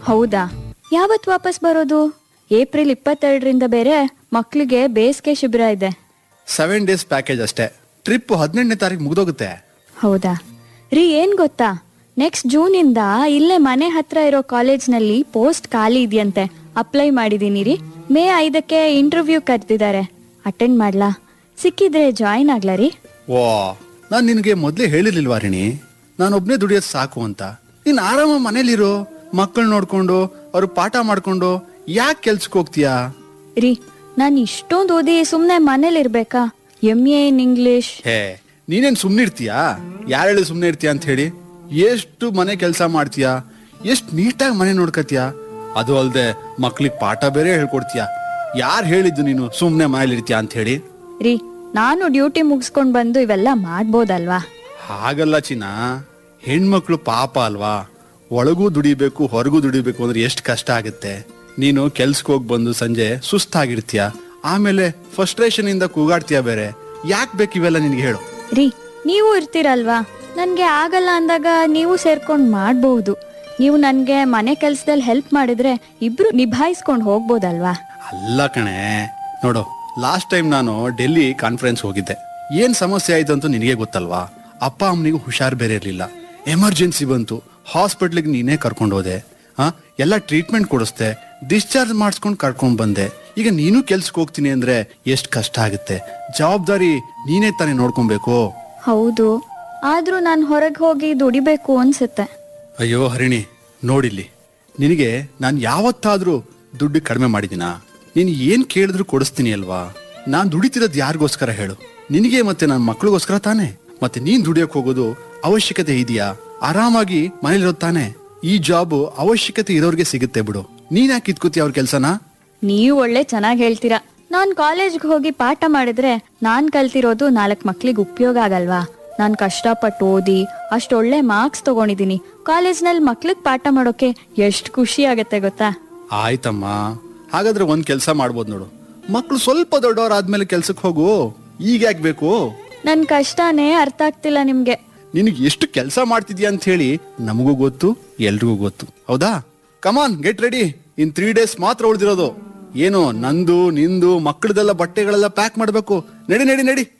ಹೌದಾ? ಯಾವತ್ ವಾಪಸ್ ಬರೋದು? ಏಪ್ರಿಲ್ 22ರಿಂದ ಬೇರೆ ಮಕ್ಳಿಗೆ ಬೇಸಿಗೆ ಶಿಬಿರ ಇದೆ. 7 days ಪ್ಯಾಕೇಜ್ ಅಷ್ಟೇ. ಟ್ರಿಪ್ 18ನೇ ತಾರೀಕು ಮುಗ್ದೋಗುತ್ತೆ. ಹೌದಾ ರೀ, ಏನ್ ಗೊತ್ತಾ, ನೆಕ್ಸ್ಟ್ ಜೂನಿಂದ ಇಲ್ಲೇ ಮನೆ ಹತ್ರ ಇರೋ ಕಾಲೇಜ್ನಲ್ಲಿ ಪೋಸ್ಟ್ ಖಾಲಿ ಇದೆಯಂತೆ. ಅಪ್ಲೈ ಮಾಡಿದೀನಿ ರೀ. ಮೇ 5ಕ್ಕೆ ಇಂಟರ್ವ್ಯೂ ಕರೆದಿದ್ದಾರೆ. ಅಟೆಂಡ್ ಮಾಡ್ಲಾ? ಸಿಕ್ಕಿದ್ರೆ ಜಾಯಿನ್ ಆಗ್ಲಾ ರೀ? ಓ, ನಾನ್ ನಿನ್ಗೆ ಮೊದ್ಲೇ ಹೇಳಿರ್ಲಿಲ್ವಾ ರಿಣಿ, ನಾನೊಬ್ನೇ ದುಡಿಯೋದ್ ಸಾಕು ಅಂತ. ನೀನ್ ಆರಾಮ ಮನೇಲಿರೋ, ಮಕ್ಕಳು ನೋಡ್ಕೊಂಡು ಅವ್ರು ಪಾಠ ಮಾಡ್ಕೊಂಡು ಯಾಕೆ ಕೆಲ್ಸಕ್ಕೆ ಹೋಗ್ತೀಯಾ? ರೀ, ನಾನ್ ಇಷ್ಟೊಂದು ಓದಿ ಸುಮ್ನೆ ಮನೇಲಿರ್ಬೇಕಾ? MA in English. ಹೇ, ನೀನೇನ್ ಸುಮ್ನೆ ಇರ್ತೀಯಾ? ಯಾರು ಹೇಳಿ ಸುಮ್ನೆ ಇರ್ತೀಯ ಅಂತ ಹೇಳಿ? ಎಷ್ಟು ಮನೆ ಕೆಲಸ ಮಾಡ್ತೀಯಾ, ಎಷ್ಟು ನೀಟಾಗಿ ಮನೆ ನೋಡ್ಕತೀಯ. ಅದು ಅಲ್ದೆ ಮಕ್ಳಿಗೆ ಪಾಠ ಬೇರೆ ಹೇಳ್ಕೊಡ್ತೀಯ. ಯಾರು ಹೇಳಿದ್ದು ನೀನು ಸುಮ್ನೆ ಮನೇಲಿ ಇರ್ತೀಯ ಅಂತ ಹೇಳಿ? ರೀ, ನಾನು ಡ್ಯೂಟಿ ಮುಗಿಸ್ಕೊಂಡ್ ಬಂದು ಇವೆಲ್ಲ ಮಾಡ್ಬೋದಲ್ವಾ? ಹಾಗಲ್ಲ ಚಿನ್ನ, ಹೆಣ್ಮಕ್ಳು ಪಾಪ ಅಲ್ವಾ? ಒಳಗೂ ದುಡಿಬೇಕು ಹೊರಗೂ ದುಡಿಬೇಕು ಅಂದ್ರೆ ಎಷ್ಟು ಕಷ್ಟ ಆಗುತ್ತೆ. ನೀನು ಕೆಲ್ಸಕ್ಕೆ ಹೋಗಿ ಬಂದು ಸಂಜೆ ಸುಸ್ತಾಗಿರ್ತೀಯ, ಆಮೇಲೆ ಫ್ರಸ್ಟ್ರೇಷನ್ ಇಂದ ಕೂಗಾಡ್ತೀಯ ಬೇರೆ. ಯಾಕೆ ಬೇಕು ಇವೆಲ್ಲ ನಿನ್ಗೆ ಹೇಳು? ರೀ, ನೀವು ಇರ್ತೀರಲ್ವಾ, ನನ್ಗೆ ಆಗಲ್ಲ ಅಂದಾಗ ನೀವು ಸೇರ್ಕೊಂಡ್ ಮಾಡ್ಬಹುದು. ನೀವು ನನ್ಗೆ ಮನೆ ಕೆಲ್ಸದಲ್ಲಿ ಹೆಲ್ಪ್ ಮಾಡಿದ್ರೆ ಇಬ್ರು ನಿಭಾಯಿಸ್ಕೊಂಡ್ ಹೋಗ್ಬೋದಲ್ವಾ? ಅಲ್ಲ ಕಣೆ, ನೋಡು, ಲಾಸ್ಟ್ ಟೈಮ್ ನಾನು ಡೆಲ್ಲಿ ಕಾನ್ಫರೆನ್ಸ್ ಹೋಗಿದ್ದೆ. ಏನ್ ಸಮಸ್ಯೆ ಆಯ್ತು ಅಂತ ನಿನಗೆ ಗೊತ್ತಲ್ವಾ? ಅಪ್ಪ ಅಮ್ಮನಿಗೂ ಹುಷಾರ್ ಬೇರೆ ಇರ್ಲಿಲ್ಲ, ಎಮರ್ಜೆನ್ಸಿ ಬಂತು, ಹಾಸ್ಪಿಟ್ಲಿಗೆ ನೀನೇ ಕರ್ಕೊಂಡು ಹೋದೆ. ಎಲ್ಲ ಟ್ರೀಟ್ಮೆಂಟ್ ಕೊಡಿಸ್ದೆ, ಡಿಸ್ಚಾರ್ಜ್ ಮಾಡಿಸ್ಕೊಂಡು ಕರ್ಕೊಂಡ್ ಬಂದೆ. ಈಗ ನೀನು ಕೆಲ್ಸಕ್ಕೆ ಹೋಗ್ತೀನಿ ಅಂದ್ರೆ ಎಷ್ಟ್ ಕಷ್ಟ ಆಗುತ್ತೆ. ಜವಾಬ್ದಾರಿ ನೀನೇ ತಾನೇ ನೋಡ್ಕೊಬೇಕು. ಹೌದು, ಆದ್ರೂ ನಾನ್ ಹೊರಗೆ ಹೋಗಿ ದುಡಿಬೇಕು ಅನ್ಸುತ್ತೆ. ಅಯ್ಯೋ ಹರಿಣಿ, ನೋಡಿಲ್ಲಿ, ನಿನಗೆ ನಾನು ಯಾವತ್ತಾದ್ರೂ ದುಡ್ಡು ಕಡಿಮೆ ಮಾಡಿದಿನಾ? ನೀನ್ ಏನ್ ಕೇಳಿದ್ರು ಕೊಡಿಸ್ತೀನಿ ಅಲ್ವಾ? ನಾನ್ ದುಡಿತಿರೋದ್ ಯಾರಿಗೋಸ್ಕರ ಹೇಳು? ನಿನಗೆ ಮತ್ತೆ ನನ್ನ ಮಕ್ಳಿಗೋಸ್ಕರ ತಾನೆ. ಮತ್ತೆ ನೀನ್ ದುಡಿಯಕ್ ಹೋಗೋದು ಅವಶ್ಯಕತೆ ಇದೆಯಾ? ಆರಾಮಾಗಿ ಮನೇಲಿರೋದ್ ತಾನೆ. ಈ ಜಾಬ್ ಅವಶ್ಯಕತೆ ಇರೋರ್ಗೆ ಸಿಗುತ್ತೆ ಬಿಡು. ನೀನ್ ಯಾಕೆ ಇದ್ಕೋತೀಯ ಅವ್ರ ಕೆಲ್ಸನ? ನೀವು ಒಳ್ಳೆ ಚೆನ್ನಾಗಿ ಹೇಳ್ತೀರಾ. ನಾನ್ ಕಾಲೇಜ್ಗೆ ಹೋಗಿ ಪಾಠ ಮಾಡಿದ್ರೆ ನಾನ್ ಕಲ್ತಿರೋದು 4 ಮಕ್ಳಿಗೆ ಉಪಯೋಗ ಆಗಲ್ವಾ? ನಾನ್ ಕಷ್ಟಪಟ್ಟು ಓದಿ ಅಷ್ಟೊಳ್ಳೆ ಮಾರ್ಕ್ಸ್ ತಗೊಂಡಿದೀನಿ. ಕಾಲೇಜ್ನಲ್ಲಿ ಮಕ್ಳಿಗೆ ಪಾಠ ಮಾಡೋಕೆ ಎಷ್ಟು ಖುಷಿ ಆಗತ್ತೆ ಗೊತ್ತಾ? ಆಯ್ತಮ್ಮ, ಹಾಗಾದ್ರೆ ಒಂದ್ ಕೆಲ್ಸ ಮಾಡ್ಬೋದು ನೋಡು. ಮಕ್ಳು ಸ್ವಲ್ಪ ದೊಡ್ಡವರಾದ್ಮೇಲೆ ಕೆಲ್ಸಕ್ಕೆ ಹೋಗು. ಈಗ ಯಾಕೆ ಬೇಕು? ನನ್ ಕಷ್ಟನೇ ಅರ್ಥ ಆಗ್ತಿಲ್ಲ ನಿಮ್ಗೆ. ನಿನಗೆ ಎಷ್ಟು ಕೆಲಸ ಮಾಡ್ತಿದ್ಯಾ ಅಂತ ಹೇಳಿ ನಮಗೂ ಗೊತ್ತು, ಎಲ್ರಿಗೂ ಗೊತ್ತು. ಹೌದಾ? ಕಮಾನ್, ಗೆಟ್ ರೆಡಿ. ಇನ್ 3 days ಮಾತ್ರ ಉಳಿದಿರೋದು. ಏನು ನಂದು ನಿಂದು ಮಕ್ಕಳದೆಲ್ಲ ಬಟ್ಟೆಗಳೆಲ್ಲ ಪ್ಯಾಕ್ ಮಾಡ್ಬೇಕು. ನಡಿ ನಡಿ ನಡಿ.